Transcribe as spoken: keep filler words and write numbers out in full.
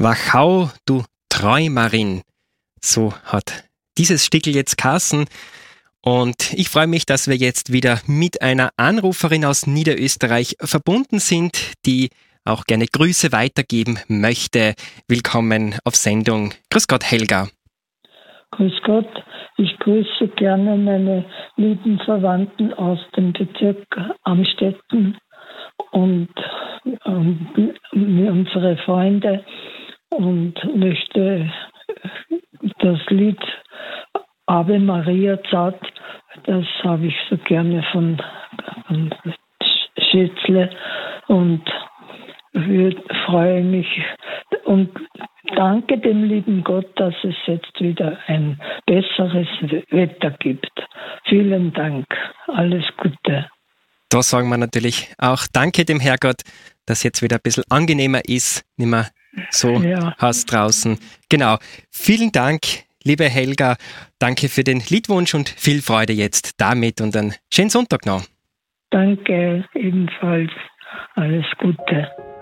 Wachau, du Träumerin. So hat dieses Stickel jetzt geheißen. Und ich freue mich, dass wir jetzt wieder mit einer Anruferin aus Niederösterreich verbunden sind, die auch gerne Grüße weitergeben möchte. Willkommen auf Sendung. Grüß Gott, Helga. Grüß Gott, ich grüße gerne meine lieben Verwandten aus dem Bezirk Amstetten und, und unsere Freunde und möchte das Lied Ave Maria Zart, das habe ich so gerne von, von Schätzle und wir, freue mich und danke dem lieben Gott, dass es jetzt wieder ein besseres Wetter gibt. Vielen Dank. Alles Gute. Da sagen wir natürlich auch Danke dem Herrgott, dass jetzt wieder ein bisschen angenehmer ist, nicht mehr so Ja. heiß draußen. Genau. Vielen Dank, liebe Helga. Danke für den Liedwunsch und viel Freude jetzt damit und einen schönen Sonntag noch. Danke ebenfalls. Alles Gute.